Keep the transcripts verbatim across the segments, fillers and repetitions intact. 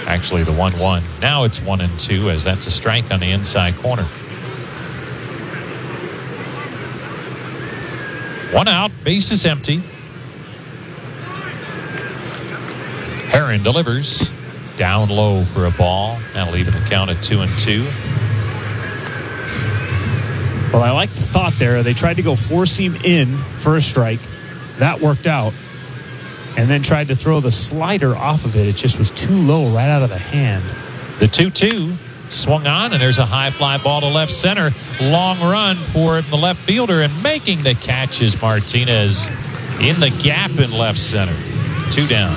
Actually, the one one. Now it's one and two as that's a strike on the inside corner. One out, base is empty. Herron delivers down low for a ball. That'll leave the count at two and two. Well, I like the thought there. They tried to go four seam in for a strike. That worked out. And then tried to throw the slider off of it. It just was too low right out of the hand. The two two swung on, and there's a high fly ball to left center. Long run for the left fielder, and making the catch is Martinez in the gap in left center. Two down.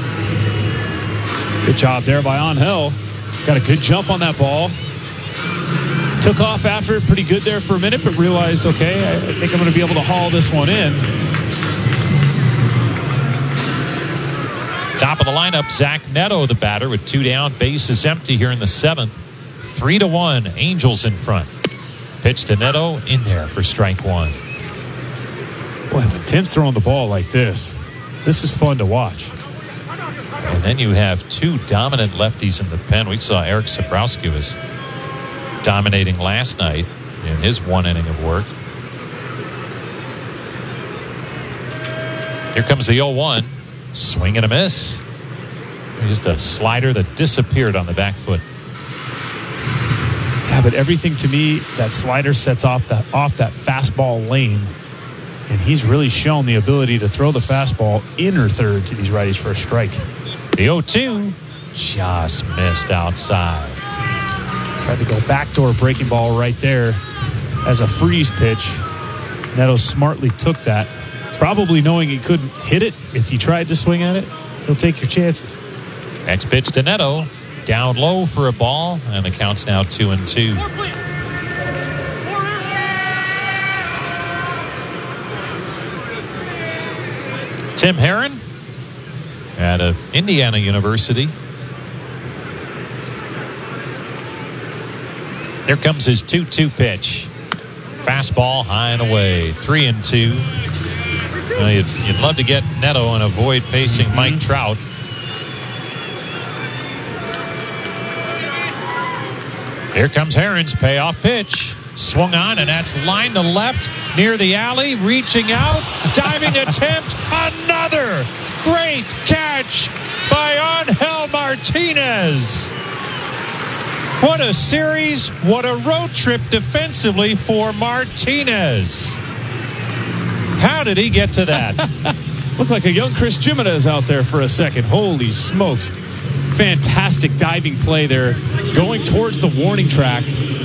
Good job there by Angel. Got a good jump on that ball. Took off after it pretty good there for a minute, but realized, okay, I think I'm going to be able to haul this one in. Top of the lineup, Zach Neto, the batter, with two down. Base is empty here in the seventh. Three to one, Angels in front. Pitch to Neto, in there for strike one. Boy, when Tim's throwing the ball like this, this is fun to watch. And then you have two dominant lefties in the pen. We saw Eric Sabrowski was dominating last night in his one inning of work. Here comes the oh one. Swing and a miss. Just a slider that disappeared on the back foot. Yeah, but everything to me, that slider sets off that off that fastball lane. And he's really shown the ability to throw the fastball inner third to these righties for a strike. The oh two just missed outside. Tried to go backdoor breaking ball right there as a freeze pitch. Neto smartly took that. Probably knowing he couldn't hit it if he tried to swing at it. He'll take your chances. Next pitch to Neto. Down low for a ball, and the count's now two and two. Tim Herron out of Indiana University. Here comes his two two pitch. Fastball high and away. Three and two. Well, you'd, you'd love to get Neto and avoid facing mm-hmm. Mike Trout. Here comes Herron's payoff pitch. Swung on, and that's line to left near the alley. Reaching out. Diving attempt. Another great catch by Angel Martinez. What a series. What a road trip defensively for Martinez. How did he get to that? Looked like a young Chris Jimenez out there for a second. Holy smokes. Fantastic diving play there. Going towards the warning track.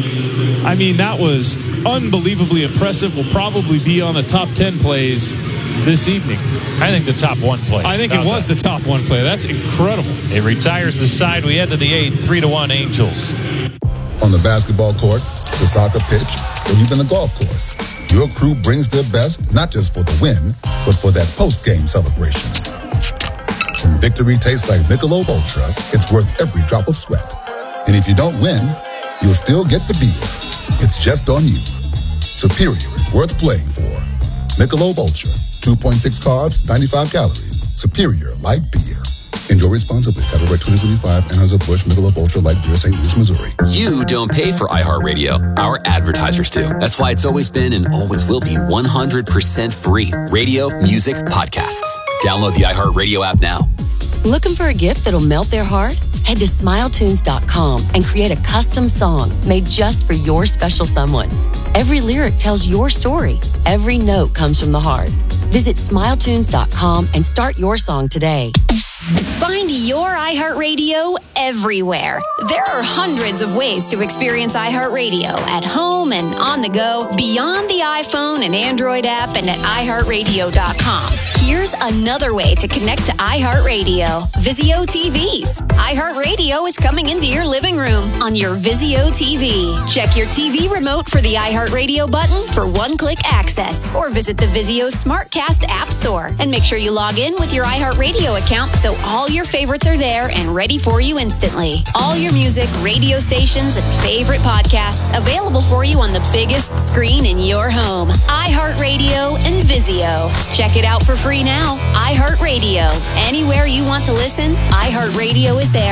I mean, that was unbelievably impressive. Will probably be on the top ten plays this evening. I think the top one play. I think How's it was that? the top one play. That's incredible. It retires the side. We head to the eighth. Three to one Angels. On the basketball court, the soccer pitch, or even the golf course, your crew brings their best, not just for the win, but for that post-game celebration. When victory tastes like Michelob Ultra, it's worth every drop of sweat. And if you don't win, you'll still get the beer. It's just on you. Superior is worth playing for. Michelob Ultra, two point six carbs, ninety-five calories. Superior light beer. Enjoy responsibly. Copyright twenty twenty-five, Anheuser-Busch Michelob Ultra Light Beer, Saint Louis, Missouri. You don't pay for iHeartRadio. Our advertisers do. That's why it's always been and always will be one hundred percent free. Radio, music, podcasts. Download the iHeartRadio app now. Looking for a gift that'll melt their heart? Head to smile tunes dot com and create a custom song made just for your special someone. Every lyric tells your story. Every note comes from the heart. Visit smile tunes dot com and start your song today. Find your iHeartRadio everywhere. There are hundreds of ways to experience iHeartRadio at home and on the go, beyond the iPhone and Android app, and at i heart radio dot com. Here's another way to connect to iHeartRadio. Vizio T Vs. iHeartRadio is coming into your living room on your Vizio T V. Check your T V remote for the iHeartRadio button for one-click access, or visit the Vizio SmartCast app store and make sure you log in with your iHeartRadio account so all your favorites are there and ready for you instantly. All your music, radio stations, and favorite podcasts available for you on the biggest screen in your home. iHeartRadio and Vizio. Check it out for free now. iHeartRadio. Anywhere you want to listen, iHeartRadio is there.